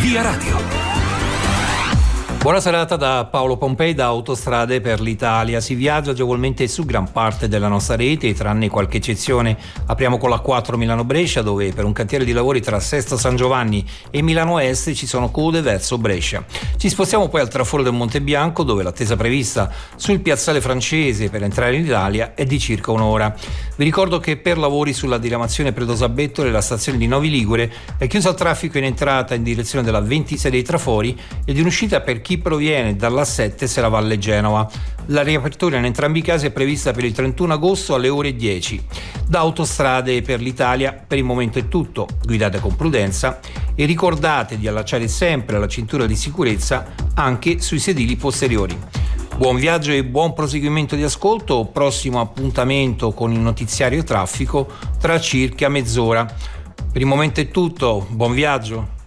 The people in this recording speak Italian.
Via Radio. Buona serata da Paolo Pompei da Autostrade per l'Italia. Si viaggia agevolmente su gran parte della nostra rete, tranne qualche eccezione. Apriamo con la 4 Milano-Brescia, dove per un cantiere di lavori tra Sesto San Giovanni e Milano Est ci sono code verso Brescia. Ci spostiamo poi al traforo del Monte Bianco, dove l'attesa prevista sul piazzale francese per entrare in Italia è di circa un'ora. Vi ricordo che per lavori sulla diramazione Predosa-Bettole la stazione di Novi Ligure è chiusa al traffico in entrata in direzione della 26 dei Trafori ed in uscita per chi proviene dalla 7 se la Valle Genova. La riapertura in entrambi i casi è prevista per il 31 agosto alle ore 10. Da Autostrade per l'Italia per il momento è tutto. Guidate con prudenza e ricordate di allacciare sempre la cintura di sicurezza anche sui sedili posteriori. Buon viaggio e buon proseguimento di ascolto. Prossimo appuntamento con il notiziario traffico tra circa mezz'ora. Per il momento è tutto. Buon viaggio.